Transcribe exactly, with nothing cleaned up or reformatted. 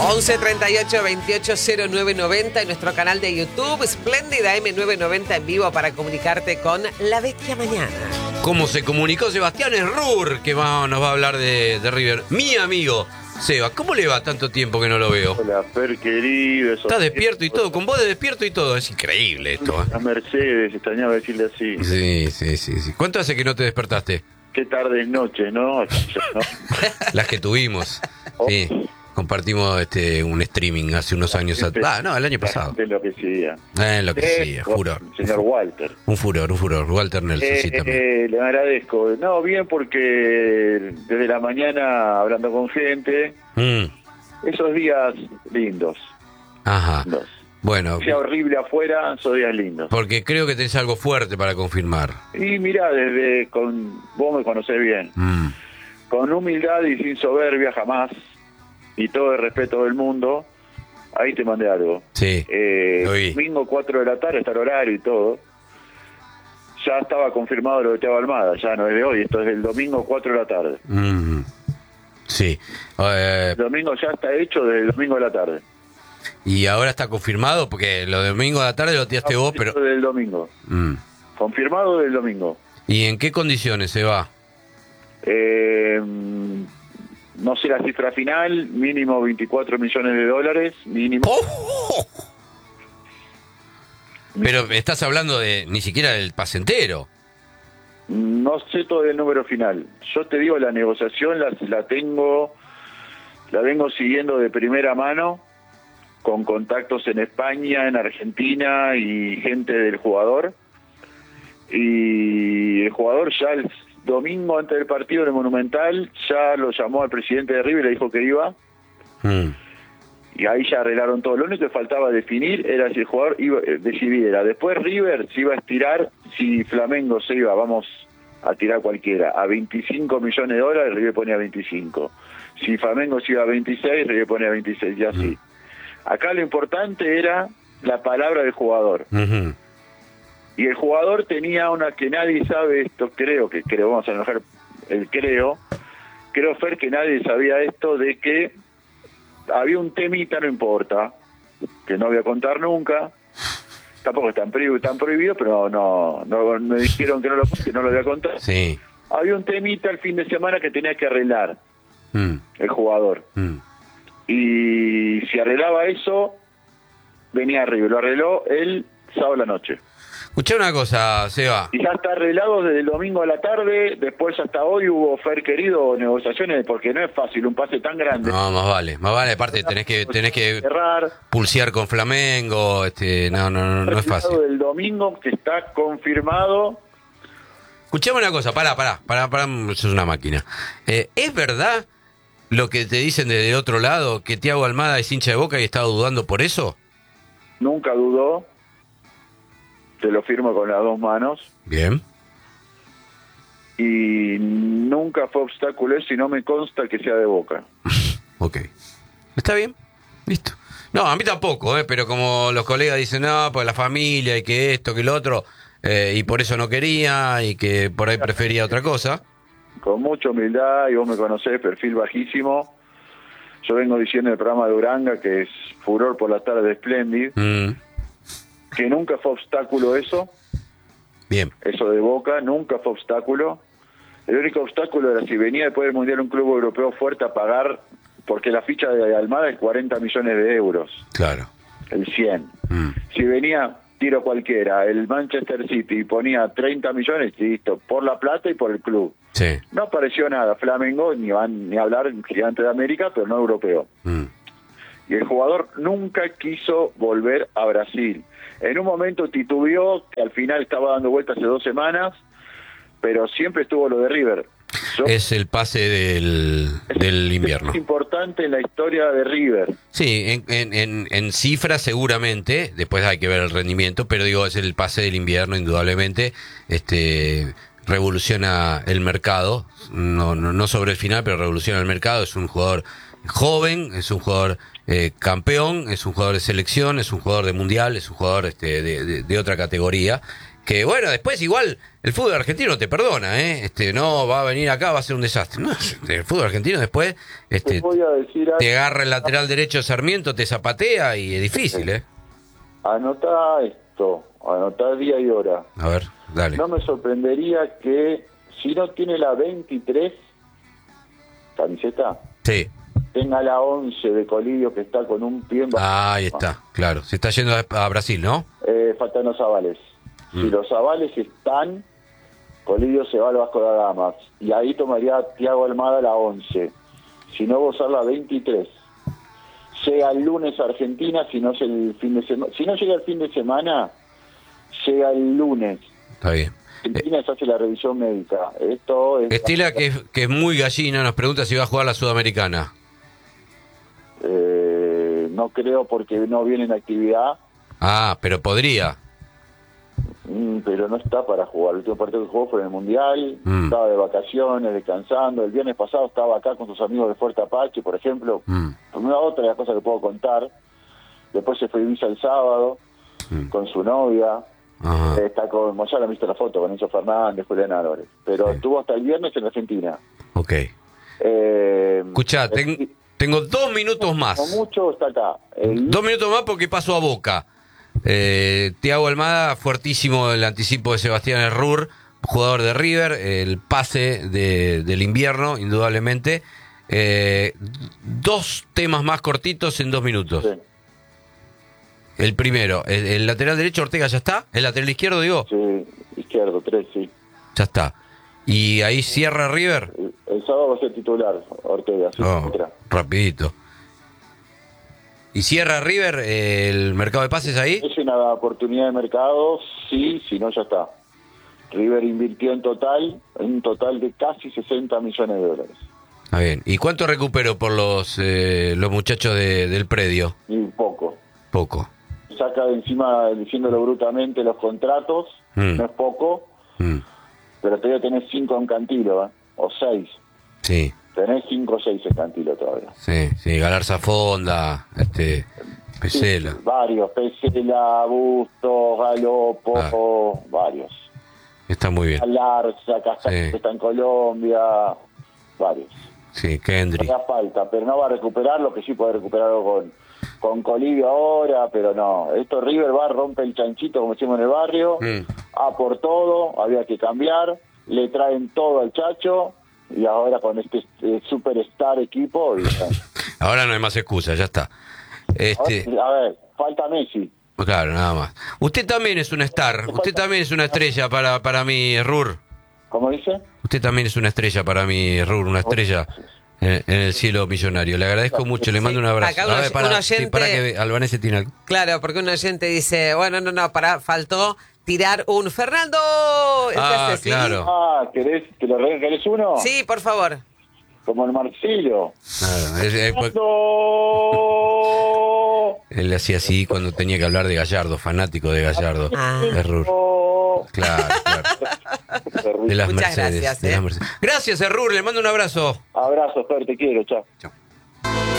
once treinta y ocho veintiocho cero nueve noventa en nuestro canal de YouTube, Espléndida M novecientos noventa en vivo para comunicarte con La Vecchia Mañana. ¿Cómo se comunicó Sebastián Errur, que va, nos va a hablar de, de River? Mi amigo Seba, ¿cómo le va tanto tiempo que no lo veo? Hola, Fer, querido. Está despierto y todo, con vos de despierto y todo. Es increíble esto. A Mercedes, extrañaba decirle así. Sí, sí, sí, sí. ¿Cuánto hace que no te despertaste? Qué tarde es noche, ¿no? ¿no? Las que tuvimos. Sí. Compartimos este un streaming hace unos años atrás. Ah, no, el año pasado. Enloquecida. Eh, enloquecía, Eh, furor. Señor Walter. Un furor, un furor. Walter Nelson, Eh, sí, también. eh, le agradezco. No, bien, porque desde la mañana hablando con gente, Mm. esos días lindos. Ajá. lindos. Bueno, Sea horrible afuera, esos días lindos. porque creo que tenés algo fuerte para confirmar. Y mirá, desde con vos me conocés bien. Mm. Con humildad y sin soberbia jamás, y todo el respeto del mundo, ahí te mandé algo. Sí, Eh, lo vi. domingo cuatro de la tarde, está el horario y todo. Ya estaba confirmado lo de Thiago Almada, ya no es de hoy, esto es del domingo cuatro de la tarde. Mm. Sí. Eh, El domingo ya está hecho desde el domingo de la tarde. y ahora está confirmado, porque lo de domingo de la tarde lo tiraste vos, pero... Hecho del domingo. Mm. Confirmado del domingo. ¿Y en qué condiciones se va? Eh, no sé la cifra final, mínimo veinticuatro millones de dólares, mínimo. ¡Oh! Pero estás hablando de ni siquiera del pase entero. No sé todo el número final. Yo te digo, la negociación la, la tengo, la vengo siguiendo de primera mano, con contactos en España, en Argentina y gente del jugador. Y el jugador ya el domingo antes del partido del Monumental ya lo llamó al presidente de River y le dijo que iba. Mm. Y ahí ya arreglaron todo. Lo único que faltaba definir era si el jugador iba, eh, decidiera. Después River se iba a estirar, si Flamengo se iba, vamos a tirar cualquiera, a veinticinco millones de dólares, River ponía veinticinco. Si Flamengo se iba a veintiséis, River ponía veintiséis, y así. Acá lo importante era la palabra del jugador. Uh-huh. Y el jugador tenía una que nadie sabe esto, creo, que creo, vamos a enojar el creo, creo, Fer, que nadie sabía esto de que había un temita, no importa, que no voy a contar nunca, tampoco es tan, prohibido, tan prohibido, pero no, no, me dijeron que no lo, que no lo voy a contar. Sí. Había un temita el fin de semana que tenía que arreglar Mm. el jugador. Mm. Y si arreglaba eso, venía arriba. Lo arregló el sábado a la noche. Escuchá una cosa, Seba. Y ya está arreglado desde el domingo a la tarde. Después hasta hoy hubo, Fer querido, negociaciones, porque no es fácil un pase tan grande. No, más vale, más vale. Aparte tenés que tenés que cerrar. pulsear con Flamengo. Este, no, no, no, no es fácil. El domingo que está confirmado. Escuchame una cosa, pará, pará, pará, pará, sos una máquina. Eh, ¿Es verdad lo que te dicen desde otro lado, que Thiago Almada es hincha de Boca y estaba dudando por eso? Nunca dudó. Te lo firmo con las dos manos. Bien. Y nunca fue obstáculo eso y no me consta que sea de Boca. Ok. ¿Está bien? Listo. No, a mí tampoco, ¿eh? Pero como los colegas dicen, no, pues la familia y que esto, que lo otro, eh, y por eso no quería y que por ahí prefería otra cosa. Con mucha humildad, y vos me conocés, perfil bajísimo. Yo vengo diciendo en el programa de Uranga, que es furor por la tarde de Splendid, Mm. que nunca fue obstáculo eso, Bien. eso de Boca, nunca fue obstáculo. El único obstáculo era si venía después del Mundial un club europeo fuerte a pagar, porque la ficha de Almada es cuarenta millones de euros, Claro. el cien. Mm. Si venía, tiro cualquiera, el Manchester City y ponía treinta millones, listo, por la plata y por el club. Sí. No apareció nada, Flamengo, ni van ni a hablar, gigante de América, pero no europeo. Mm. Y el jugador nunca quiso volver a Brasil. En un momento titubeó, que al final estaba dando vueltas hace dos semanas, pero siempre estuvo lo de River. Yo, Es el pase del, del invierno. es importante en la historia de River. Sí, en, en, en, en cifras seguramente, después hay que ver el rendimiento, pero digo, es el pase del invierno, indudablemente. Este revoluciona el mercado, no, no, no sobre el final, pero revoluciona el mercado. Es un jugador joven, es un jugador eh, campeón, es un jugador de selección, es un jugador de mundial, es un jugador este, de, de, de otra categoría. que bueno, después igual el fútbol argentino te perdona, ¿eh? Este, no va a venir acá, va a ser un desastre. No, el fútbol argentino después este, Te voy a decir algo. te agarra el lateral derecho de Sarmiento, te zapatea y es difícil, ¿eh? Anotá esto, anotá día y hora. A ver, dale. No me sorprendería que si no tiene la veintitrés camiseta, Sí. tenga la once de Colidio, que está con un pie en Ah, ahí está, claro. Se está yendo a, a Brasil, ¿no? Eh, faltan los avales. Mm. Si los avales están, Colidio se va al Vasco da Gama. Y ahí tomaría Thiago Almada la once. Si no, va a usar la veintitrés. Sea el lunes Argentina, si no es el fin de semana. Si no llega el fin de semana, sea el lunes. Está bien. Argentina se hace la revisión médica. Esto es... Estela, que es, que es muy gallina, nos pregunta si va a jugar la Sudamericana. Eh, no creo porque no viene en actividad. Ah, pero podría. Mm, pero no está para jugar. El último partido que jugó fue en el Mundial. Mm. Estaba de vacaciones, descansando. El viernes pasado estaba acá con sus amigos de Fuerte Apache, por ejemplo. Mm. Una otra de las cosas que puedo contar. Después se fue a Ibiza el sábado Mm. con su novia. Ajá. Eh, Está con, ya lo han visto la foto, con Enzo Fernández, Julián Álvarez. Pero Sí. estuvo hasta el viernes en Argentina. Ok. Eh, Escuchá, ten- tengo dos minutos no más. mucho está acá. El- Dos minutos más porque paso a Boca. Eh, Thiago Almada, fuertísimo el anticipo de Sebastián Errur, jugador de River, el pase de, del invierno, indudablemente. Eh, dos temas más cortitos en dos minutos. sí, El primero, el, el lateral derecho Ortega ya está, el lateral izquierdo digo, sí, izquierdo, tres, sí. ya está. Y ahí cierra River. El, el sábado va a ser titular, Ortega, sí, Oh, entra. rapidito. ¿Y cierra River eh, el mercado de pases ahí? Es una oportunidad de mercado, sí, si no ya está. River invirtió en total, en un total de casi sesenta millones de dólares. Está bien. ¿Y cuánto recupero por los eh, los muchachos de- del predio? Y poco. Poco. Saca de encima, diciéndolo brutamente, los contratos, Mm. no es poco, Mm, pero todavía tenés cinco en Cantilo, ¿eh? O seis. sí, Tenés cinco o seis en Cantilo todavía. sí, sí. Galarza Fonda, este, Pesela. Sí, varios, Pesela, Bustos, Galopo, Ah. varios. Está muy bien. Galarza, Casas, Sí. que está en Colombia, varios. Sí, Kendry. No da falta, pero no va a recuperar lo que sí puede recuperarlo con, con Colivio ahora, pero no. Esto River va, rompe el chanchito, como decimos en el barrio, Mm. a por todo, había que cambiar, le traen todo al Chacho, y ahora con este eh, superstar equipo, y, bueno, Ahora no hay más excusa, ya está. Este, ahora, a ver, falta Messi. claro, nada más. Usted también es una star, usted también es una estrella para, para mí, Rur. ¿Cómo dice? Usted también es una estrella para mí, Rur, una estrella en, en el cielo millonario. Le agradezco mucho, le mando un abrazo. Acá un A ver, oy- para, un oyente- sí, para que Albanese tiene algo. Claro, porque un oyente dice, bueno, no, no, para, faltó tirar un Fernando. ¿Qué Ah, hace, sí? claro. Ah, ¿querés, te lo re- querés uno? Sí, por favor. Como el Marcelo. Claro, es- es- pues, ¡No! él hacía así cuando tenía que hablar de Gallardo, fanático de Gallardo. Ah. Es Rur. ¡No! Claro, claro. De las Muchas Mercedes. gracias, de eh. las Mercedes. Gracias, Errur, le mando un abrazo. Abrazo, Fer, te quiero, chao. Chao.